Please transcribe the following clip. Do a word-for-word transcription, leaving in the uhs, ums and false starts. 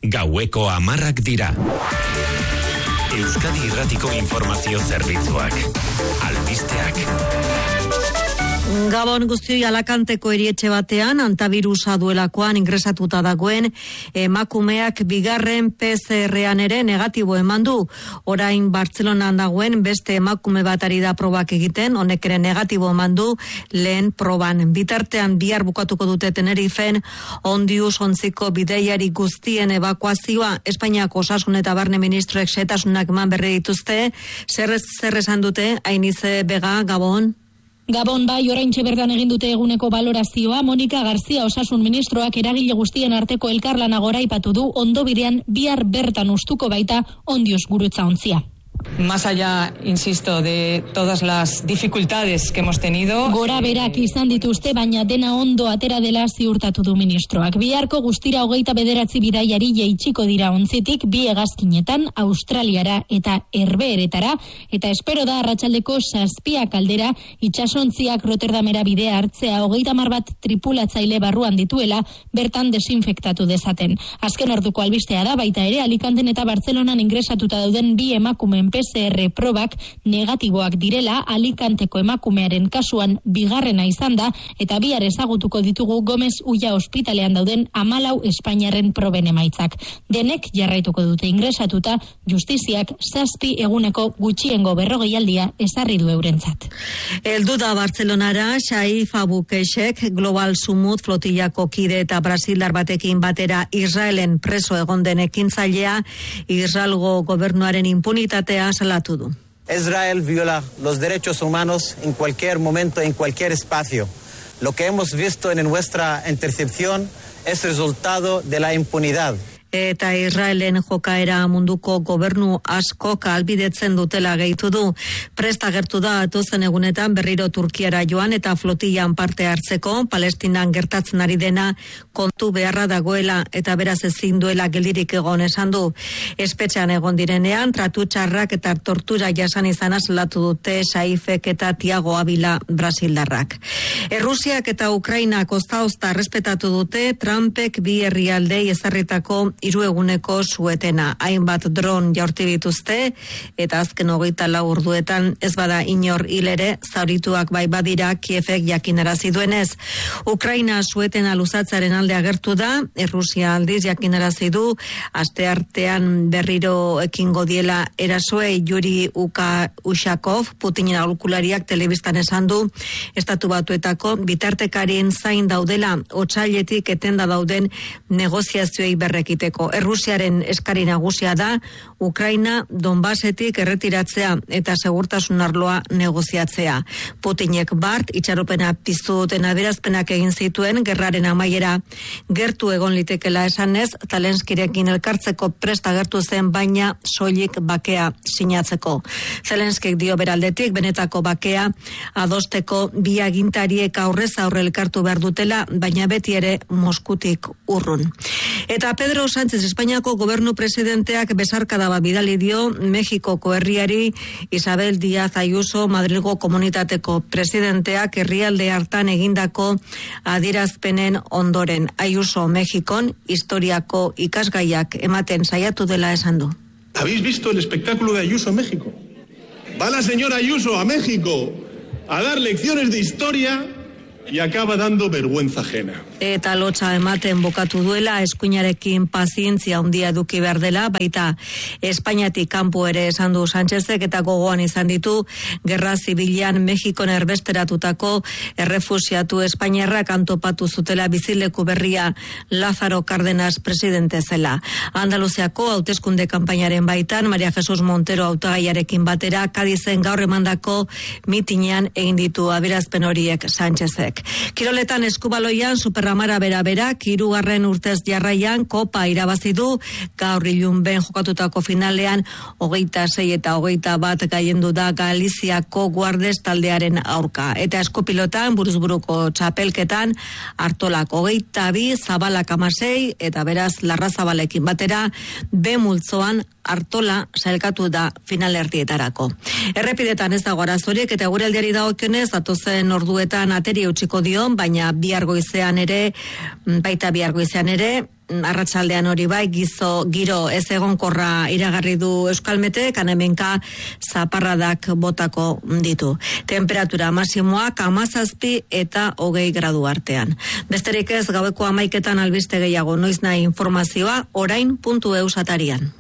Gaueko hamarrak dira. Euskadi Irratiko Informazio Zerbitzuak. Albisteak. Gabon guztioi, Alakanteko erietxe batean antabirusa duelakoan ingresatuta dagoen emakumeak bigarren P C R-an ere negatibo eman du. Orain Bartzelonan dagoen beste emakume bat ari da probak egiten, honek ere negatibo eman du lehen proban. Bitartean bihar bukatuko dute Tenerifen Ondius ontziko bideiari guztien evakuazioa. Espainiako Osasun eta Barne Ministroek xehetasunak eman berri dituzte. Zer zer esan dute? Ainize Bega, Gabon. Gabon bai, oraintxe bertan egin dute eguneko balorazioa. Monika Garzia Osasun Ministroak eragile guztien arteko elkarlana goraipatu du, ondo bidean bihar bertan ustuko baita Ondius gurutza ontzia. Más allá, insisto, de todas las dificultades que hemos tenido. Gora berak izan dituzte, baina dena ondo atera dela ziurtatu du ministroak. Biharko guztira hogeita bederatzi bidaiari jaitsiko dira ontzitik, bi hegazkinetan, Australiara eta Herbeheretara, eta espero da arratsaldeko zazpiak aldera itsasontziak Rotterdamera bidea hartzea, hogeita hamar bat tripulatzaile barruan dituela, bertan desinfektatu dezaten. Azken orduko albistea da, baita ere, Alicanten eta Bartzelonan ingresatuta dauden bi emakumeen P C R probak negatiboak direla. Alicanteko emakumearen kasuan bigarrena izan da, eta bihar ezagutuko ditugu Gomez Ulla ospitalean dauden hamalau Espainiaren proben emaitzak. Denek jarraituko dute ingresatuta, justiziak zazpi eguneko gutxiengo berrogeialdia ezarri du eurentzat. Heldu da Bartzelonara Shaif Abukeshek, Global Sumut flotillako kide eta brasildar batekin batera Israelen preso egon den ekintzailea, Israelgo gobernuaren impunitatea salatu du. Israel viola los derechos humanos en cualquier momento, en cualquier espacio. Lo que hemos visto en nuestra intercepción es resultado de la impunidad. Eta Israelen jokaera munduko gobernu askok albidetzen dutela gehitu du. Prest agertu da atozen egunetan berriro Turkiara joan eta flotillan parte hartzeko, Palestinan gertatzen ari dena kontu beharra dagoela eta beraz ezin duela geldirik egon esan du. Espetxean egon direnean, tratu txarrak eta tortura jasan izan salatu dute Saifek eta Tiago Avila brasildarrak. Errusiak eta Ukrainak ozta-ozta respetatu dute Trumpek bi herrialdei ezarritako hiru eguneko suetena. Hainbat dron jaurti dituzte eta azken hogeita lau orduetan ez bada inor hil ere, zaurituak bai badira, Kievek jakinarazi duenez. Ukraina suetena luzatzaren alde agertu da, Errusia aldiz jakinarazi du, asteartean berriro ekingo diela erasoei. Yuri Ushakov, Putinen aholkulariak telebistan esan du, Estatu Batuetako bitartekarien zain daudela, otsailetik etenda dauden negoziazioei berrekiteko. Errusiaren eskari nagusia da Ukraina Donbasetik erretiratzea eta segurtasun arloa negoziatzea. Putinek bart itxaropena piztu duten adierazpenak egin zituen gerraren amaiera gertu egon litekela esanez, Zelenskirekin elkartzeko prest agertu zen, baina soilik bakea sinatzeko. Zelenskik dio beraldetik benetako bakea adosteko bi agintariek aurrez aurre elkartu behar dutela, baina beti ere Moskutik urrun. Eta Pedro Sánchez, Espainiako gobernu presidenteak besarkada bat bidali dio Mexikoko herriari. Isabel Díaz Ayuso, Madrilgo komunitateko presidenteak herrialde hartan egindako adierazpenen ondoren. Ayuso Mexikon historiako ikasgaiak ematen saiatu dela esan du. ¿Habéis visto el espectáculo de Ayuso en México? Va la señora Ayuso a México a dar lecciones de historia y acaba dando vergüenza ajena. Eta lotxa ematen bokatu duela, eskuinarekin pazientzia handia eduki behar dela, baita Espainiatik kanpo ere esan du Sánchezek, eta gogoan izan ditu gerra zibilean Mexikon erbesteratutako errefusiatu espainiarrak antopatu zutela bizileku berria Lázaro Cárdenas presidente zela. Andaluziako hauteskunde kanpainaren baitan María Jesús Montero hautagaiarekin batera Kadizen gaur emandako mitinean egin ditu adierazpen horiek Sánchezek. Kiroletan eskubaloian Superramara bera-berak hirugarren urtez jarraian kopa irabazi du, gaur ilunben jokatutako finalean hogeita sei eta hogeita bat gaiendu da Galiziako Guardes taldearen aurka. Eta eskopilotan buruzburuko txapelketan Artolak hogeita bi, Zabalak hamasei eta beraz Larrazabalekin batera B multzoan Artola sailkatu da finalerdietarako. Errepidetan ez dago arazorik eta gure aldiari dagokionez datozen orduetan ateri utziko dio, baina bihar goizean ere, baita bihar goizean ere, arratsaldean hori bai, gizo giro ez egonkorra iragarri du Euskalmetek, hemenka zaparradak botako ditu. Temperatura maximoak hamazazpi eta hogei gradu artean. Besterik ez, gaueko hamaiketan albiste gehiago, noiz nahi informazioa orain puntu eus atarian.